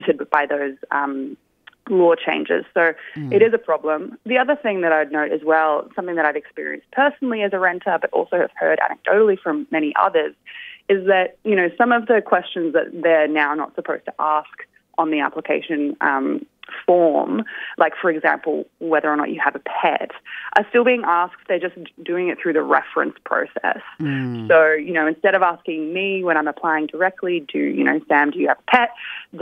by those law changes. So it is a problem. The other thing that I'd note as well, something that I've experienced personally as a renter, but also have heard anecdotally from many others, is that, you know, some of the questions that they're now not supposed to ask on the application form, like, for example, whether or not you have a pet, are still being asked. They're just doing it through the reference process. So, you know, instead of asking me when I'm applying directly, Sam, do you have a pet?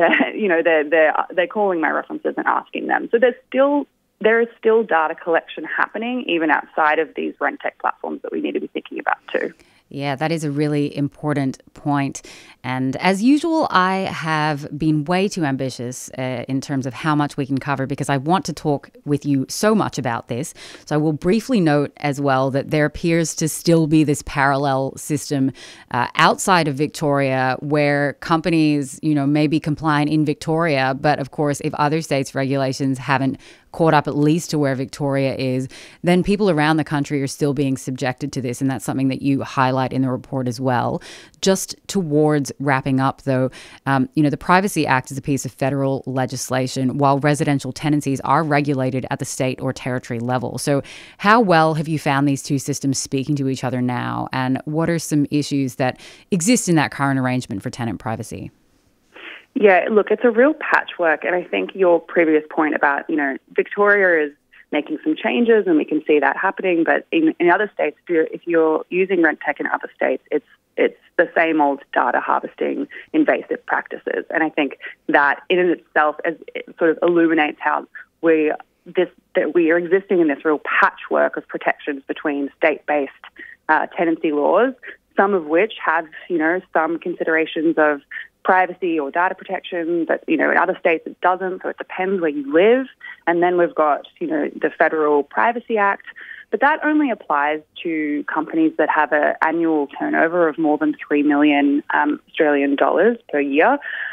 They're calling my references and asking them. So there is still data collection happening even outside of these rent tech platforms that we need to be thinking about too. Yeah, that is a really important point. And as usual, I have been way too ambitious in terms of how much we can cover because I want to talk with you so much about this. So I will briefly note as well that there appears to still be this parallel system outside of Victoria where companies, you know, may be compliant in Victoria, but of course, if other states' regulations haven't caught up at least to where Victoria is, then people around the country are still being subjected to this. And that's something that you highlight in the report as well. Just towards wrapping up, though, the Privacy Act is a piece of federal legislation, while residential tenancies are regulated at the state or territory level. So how well have you found these two systems speaking to each other now? And what are some issues that exist in that current arrangement for tenant privacy? Yeah, look, it's a real patchwork. And I think your previous point about, you know, Victoria is making some changes and we can see that happening. But in other states, if you're using rent tech in other states, it's the same old data harvesting invasive practices. And I think that in and itself it sort of illuminates how we are existing in this real patchwork of protections between state-based tenancy laws, some of which have, you know, some considerations of privacy or data protection, but, you know, in other states it doesn't, so it depends where you live. And then we've got, you know, the Federal Privacy Act, but that only applies to companies that have an annual turnover of more than $3 million Australian dollars per year.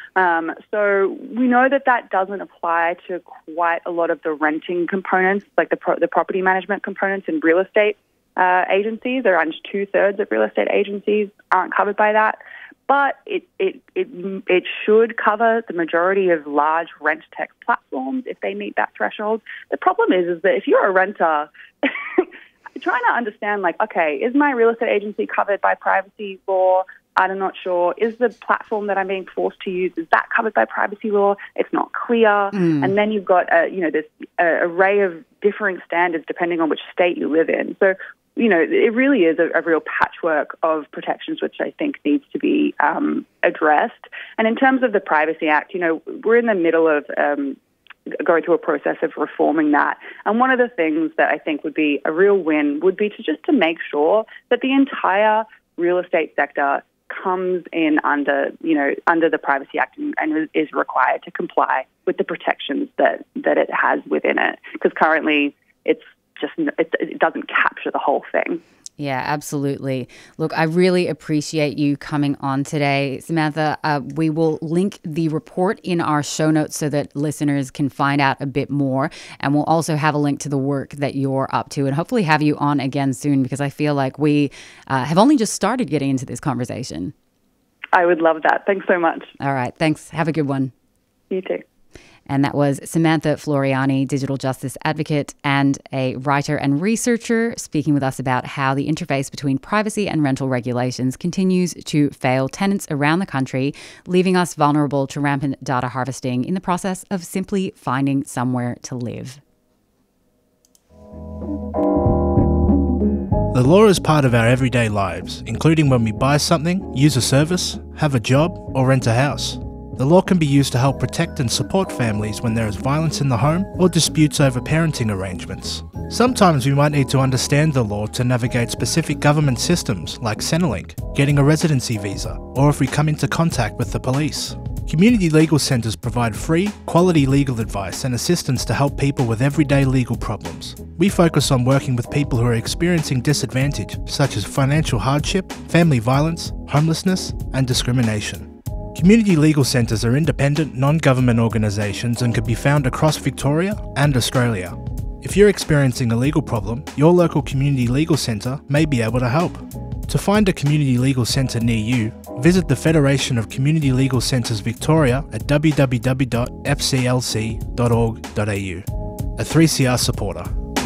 So we know that doesn't apply to quite a lot of the renting components, like the property management components in real estate agencies. Around 2/3 of real estate agencies aren't covered by that. But it should cover the majority of large rent tech platforms if they meet that threshold. The problem is that if you're a renter, trying to understand, like, okay, is my real estate agency covered by privacy law? I'm not sure. Is the platform that I'm being forced to use, is that covered by privacy law? It's not clear. And then you've got this array of differing standards depending on which state you live in. So, you know, it really is a real patchwork of protections, which I think needs to be addressed. And in terms of the Privacy Act, you know, we're in the middle of going through a process of reforming that. And one of the things that I think would be a real win would be to make sure that the entire real estate sector comes in under the Privacy Act and is required to comply with the protections that it has within it. Because currently it doesn't capture the whole thing. Yeah, absolutely. Look, I really appreciate you coming on today, Samantha. We will link the report in our show notes so that listeners can find out a bit more. And we'll also have a link to the work that you're up to and hopefully have you on again soon because I feel like we have only just started getting into this conversation. I would love that. Thanks so much. All right. Thanks. Have a good one. You too. And that was Samantha Floriani, digital justice advocate and a writer and researcher, speaking with us about how the interface between privacy and rental regulations continues to fail tenants around the country, leaving us vulnerable to rampant data harvesting in the process of simply finding somewhere to live. The law is part of our everyday lives, including when we buy something, use a service, have a job, or rent a house. The law can be used to help protect and support families when there is violence in the home or disputes over parenting arrangements. Sometimes we might need to understand the law to navigate specific government systems like Centrelink, getting a residency visa, or if we come into contact with the police. Community legal centres provide free, quality legal advice and assistance to help people with everyday legal problems. We focus on working with people who are experiencing disadvantage, such as financial hardship, family violence, homelessness, and discrimination. Community legal centres are independent, non-government organisations and can be found across Victoria and Australia. If you're experiencing a legal problem, your local community legal centre may be able to help. To find a community legal centre near you, visit the Federation of Community Legal Centres Victoria at www.fclc.org.au. A 3CR supporter.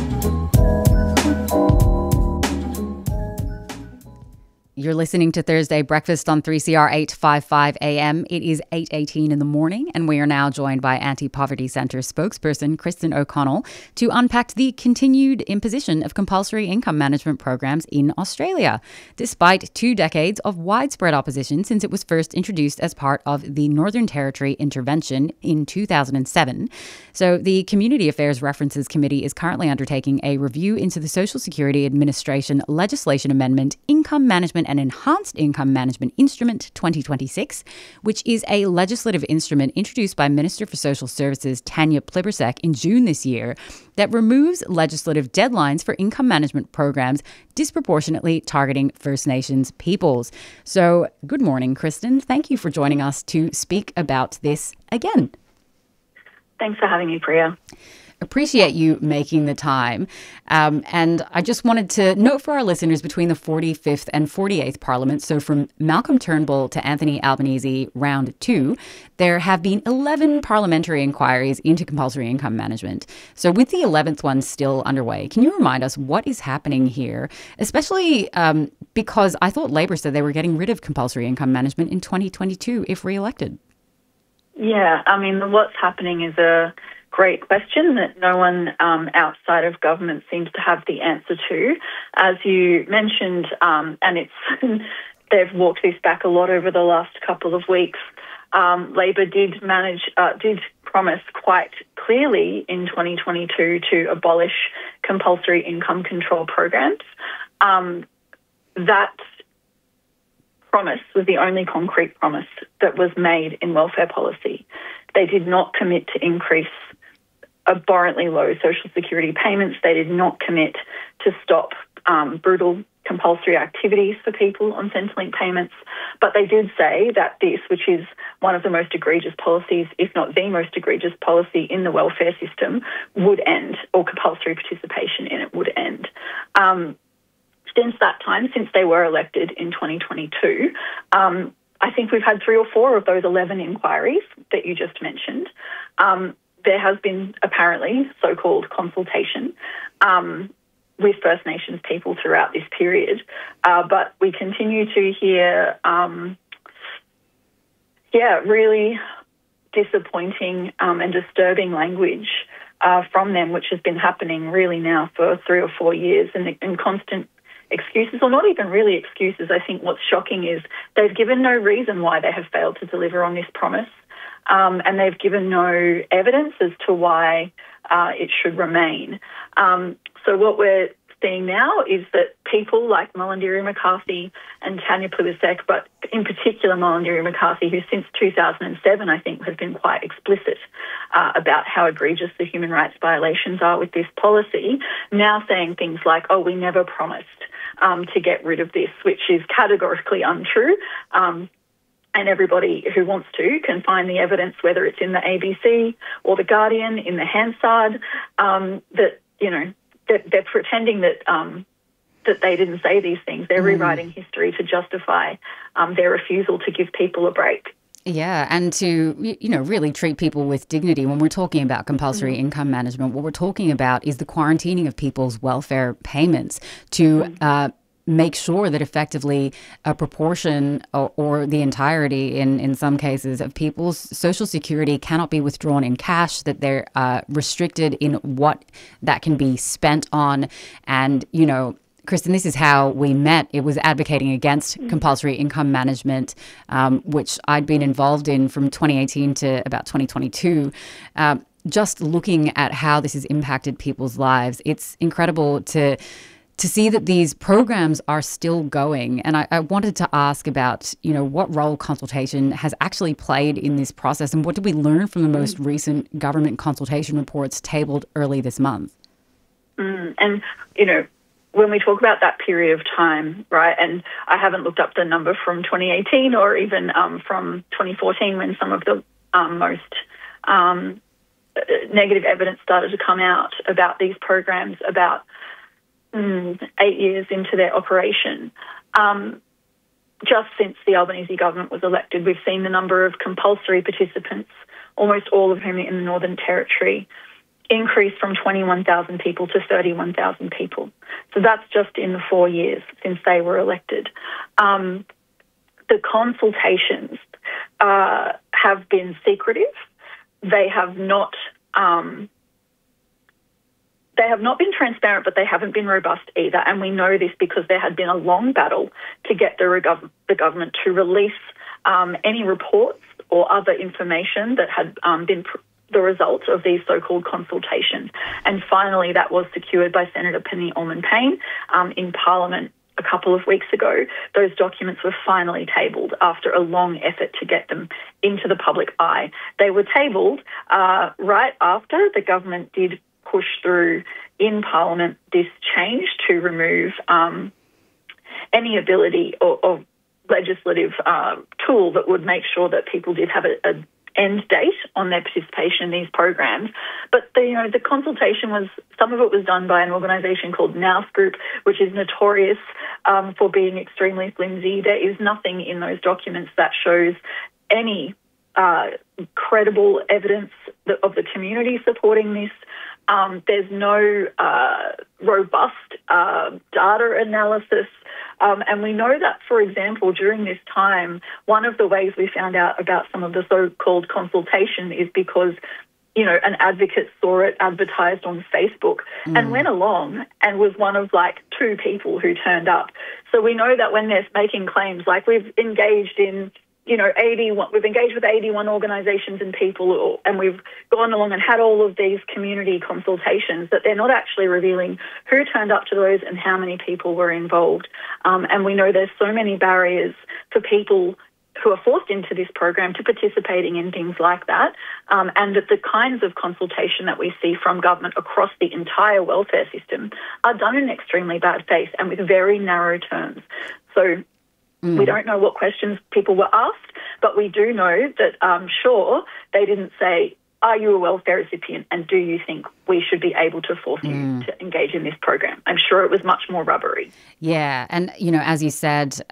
You're listening to Thursday Breakfast on 3CR 855 AM. It is 8:18 in the morning, and we are now joined by Anti-Poverty Centre spokesperson Kristen O'Connell to unpack the continued imposition of compulsory income management programs in Australia, despite 2 decades of widespread opposition since it was first introduced as part of the Northern Territory intervention in 2007. So the Community Affairs References Committee is currently undertaking a review into the Social Security Administration legislation amendment, Income Management and Enhanced Income Management Instrument 2026, which is a legislative instrument introduced by Minister for Social Services Tanya Plibersek in June this year that removes legislative deadlines for income management programs disproportionately targeting First Nations peoples. So, good morning, Kristen. Thank you for joining us to speak about this again. Thanks for having me, Priya. Appreciate you making the time. And I just wanted to note for our listeners between the 45th and 48th Parliament, so from Malcolm Turnbull to Anthony Albanese round 2, there have been 11 parliamentary inquiries into compulsory income management. So with the 11th one still underway, can you remind us what is happening here, especially because I thought Labor said they were getting rid of compulsory income management in 2022 if re-elected? Yeah, I mean, what's happening is a great question that no one outside of government seems to have the answer to. As you mentioned, and it's they've walked this back a lot over the last couple of weeks. Labor did promise quite clearly in 2022 to abolish compulsory income control programs. That promise was the only concrete promise that was made in welfare policy. They did not commit to increase abhorrently low social security payments. They did not commit to stop brutal compulsory activities for people on Centrelink payments. But they did say that this, which is one of the most egregious policies, if not the most egregious policy in the welfare system, would end, or compulsory participation in it would end. Since that time, since they were elected in 2022, I think we've had 3 or 4 of those 11 inquiries that you just mentioned. There has been apparently so-called consultation with First Nations people throughout this period, but we continue to hear, really disappointing and disturbing language from them, which has been happening really now for 3 or 4 years, and constant excuses, or not even really excuses. I think what's shocking is they've given no reason why they have failed to deliver on this promise, and they've given no evidence as to why it should remain. So what we're seeing now is that people like Mullendiri McCarthy and Tanya Plibersek, but in particular Mullendiri McCarthy, who since 2007 I think has been quite explicit about how egregious the human rights violations are with this policy, now saying things like, oh, we never promised to get rid of this, which is categorically untrue. And everybody who wants to can find the evidence, whether it's in the ABC or the Guardian, in the Hansard, that, you know, that they're pretending that that they didn't say these things. They're rewriting history to justify their refusal to give people a break. Yeah, and to, really treat people with dignity. When we're talking about compulsory income management, what we're talking about is the quarantining of people's welfare payments to make sure that effectively a proportion or the entirety in some cases of people's social security cannot be withdrawn in cash, that they're restricted in what that can be spent on. And, Kristen, this is how we met. It was advocating against compulsory income management, which I'd been involved in from 2018 to about 2022. Just looking at how this has impacted people's lives, it's incredible to see that these programs are still going. And I wanted to ask about, what role consultation has actually played in this process, and what did we learn from the most recent government consultation reports tabled early this month? And, when we talk about that period of time, right, and I haven't looked up the number from 2018 or even from 2014 when some of the most negative evidence started to come out about these programs about 8 years into their operation. Just since the Albanese government was elected, we've seen the number of compulsory participants, almost all of whom are in the Northern Territory, increase from 21,000 people to 31,000 people. So that's just in the 4 years since they were elected. The consultations have been secretive. They have not been transparent, but they haven't been robust either. And we know this because there had been a long battle to get the government to release any reports or other information that had been the result of these so-called consultations. And finally, that was secured by Senator Penny Allman-Payne in Parliament a couple of weeks ago. Those documents were finally tabled after a long effort to get them into the public eye. They were tabled right after the government did push through in Parliament this change to remove any ability or legislative tool that would make sure that people did have a end date on their participation in these programs. But the consultation some of it was done by an organisation called Nous Group, which is notorious for being extremely flimsy. There is nothing in those documents that shows any credible evidence of the community supporting this. There's no robust data analysis. And we know that, for example, during this time, one of the ways we found out about some of the so-called consultation is because, an advocate saw it advertised on Facebook and went along and was one of 2 people who turned up. So we know that when they're making claims, we've engaged in we've engaged with 81 organisations and people, and we've gone along and had all of these community consultations, that they're not actually revealing who turned up to those and how many people were involved. And we know there's so many barriers for people who are forced into this program to participating in things like that, and that the kinds of consultation that we see from government across the entire welfare system are done in extremely bad faith and with very narrow terms. So we don't know what questions people were asked, but we do know that, sure, they didn't say, are you a welfare recipient and do you think we should be able to force you to engage in this program? I'm sure it was much more rubbery. Yeah. And, as you said,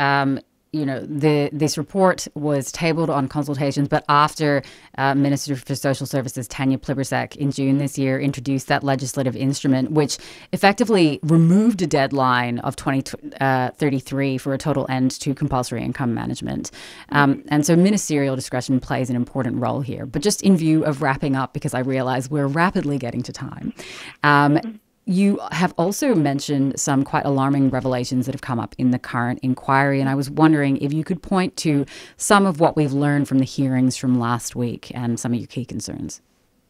this report was tabled on consultations, but after Minister for Social Services Tanya Plibersek in June this year introduced that legislative instrument, which effectively removed a deadline of 2033 for a total end to compulsory income management. And so ministerial discretion plays an important role here. But just in view of wrapping up, because I realize we're rapidly getting to time, you have also mentioned some quite alarming revelations that have come up in the current inquiry, and I was wondering if you could point to some of what we've learned from the hearings from last week and some of your key concerns.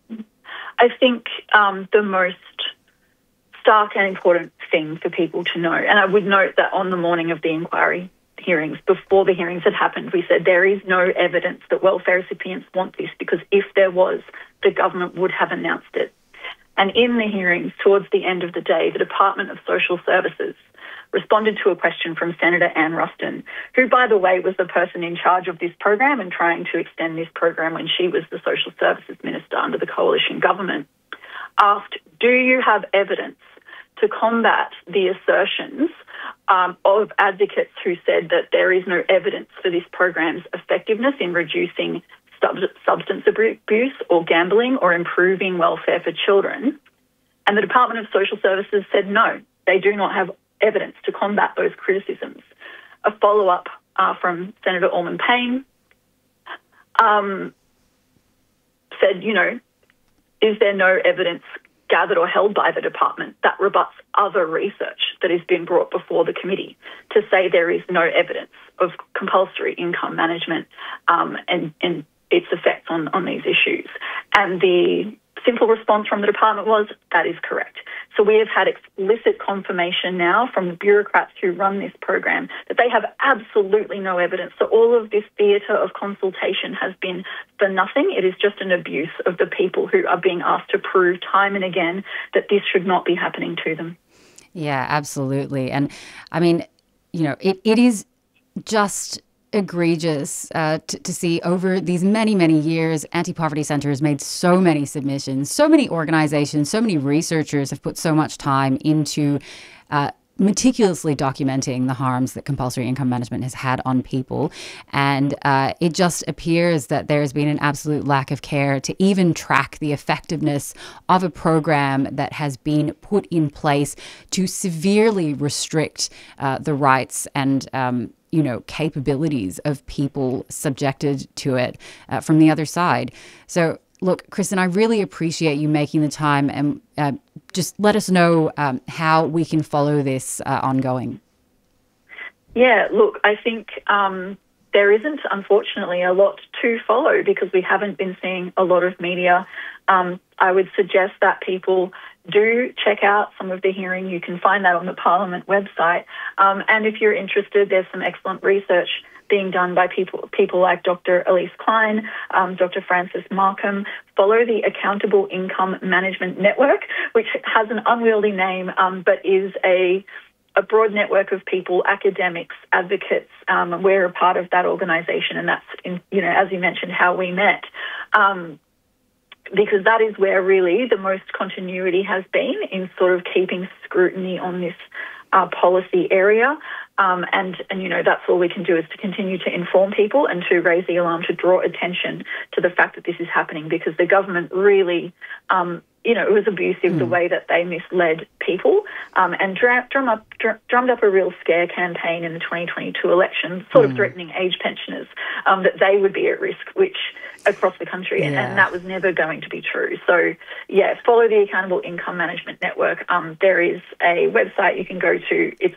I think the most stark and important thing for people to know, and I would note that on the morning of the inquiry hearings, before the hearings had happened, we said there is no evidence that welfare recipients want this, because if there was, the government would have announced it. And in the hearings, towards the end of the day, the Department of Social Services responded to a question from Senator Anne Ruston, who, by the way, was the person in charge of this program and trying to extend this program when she was the Social Services Minister under the coalition government, asked, do you have evidence to combat the assertions of advocates who said that there is no evidence for this program's effectiveness in reducing substance abuse or gambling or improving welfare for children? And the Department of Social Services said no, they do not have evidence to combat those criticisms. A follow-up from Senator Allman-Payne said, is there no evidence gathered or held by the department that rebuts other research that has been brought before the committee to say there is no evidence of compulsory income management and its effects on these issues? And the simple response from the department was, that is correct. So we have had explicit confirmation now from the bureaucrats who run this program that they have absolutely no evidence. So all of this theatre of consultation has been for nothing. It is just an abuse of the people who are being asked to prove time and again that this should not be happening to them. Yeah, absolutely. And I mean, it is just egregious to see over these many, many years. Anti-Poverty Centre has made so many submissions, so many organizations, so many researchers have put so much time into meticulously documenting the harms that compulsory income management has had on people. And it just appears that there has been an absolute lack of care to even track the effectiveness of a program that has been put in place to severely restrict the rights and capabilities of people subjected to it from the other side. So, look, Kristen, I really appreciate you making the time, and just let us know how we can follow this ongoing. Yeah, look, I think there isn't, unfortunately, a lot to follow because we haven't been seeing a lot of media. I would suggest that people do check out some of the hearing. You can find that on the Parliament website. And if you're interested, there's some excellent research being done by people like Dr. Elise Klein, Dr. Francis Markham. Follow the Accountable Income Management Network, which has an unwieldy name, but is a broad network of people, academics, advocates. We're a part of that organisation, and that's, as you mentioned, how we met. Because that is where really the most continuity has been in sort of keeping scrutiny on this policy area. And that's all we can do is to continue to inform people and to raise the alarm, to draw attention to the fact that this is happening, because the government really, it was abusive the way that they misled people and drummed up a real scare campaign in the 2022 elections, sort of threatening age pensioners that they would be at risk, which across the country, and that was never going to be true. So, follow the Accountable Income Management Network. There is a website you can go to. It's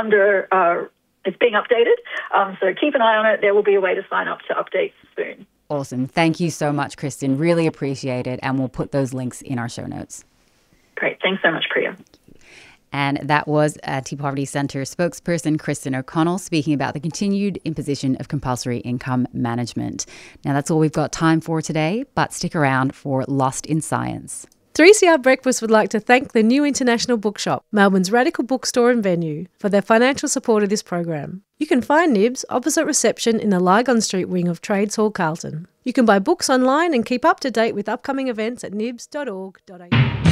it's being updated, so keep an eye on it. There will be a way to sign up to updates soon. Awesome. Thank you so much, Kristen. Really appreciate it, and we'll put those links in our show notes. Great. Thanks so much, Priya. And that was Anti-Poverty Centre spokesperson Kristen O'Connell speaking about the continued imposition of compulsory income management. Now, that's all we've got time for today, but stick around for Lost in Science. 3CR Breakfast would like to thank the New International Bookshop, Melbourne's radical bookstore and venue, for their financial support of this program. You can find Nibs opposite reception in the Lygon Street wing of Trades Hall, Carlton. You can buy books online and keep up to date with upcoming events at nibs.org.au.